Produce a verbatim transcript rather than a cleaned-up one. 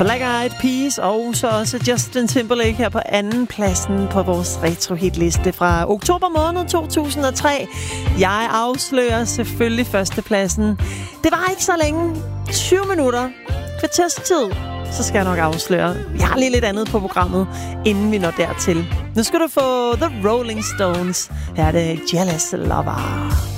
Black Eyed Peas og så også Justin Timberlake her på anden pladsen på vores retro-hitliste fra oktober måned to tusind og tre. Jeg afslører selvfølgelig førstepladsen. Det var ikke så længe. tyve minutter. Kvarters tid. Så skal jeg nok afsløre. Jeg har lige lidt andet på programmet, inden vi når dertil. Nu skal du få The Rolling Stones. Her er det Jealous Lover.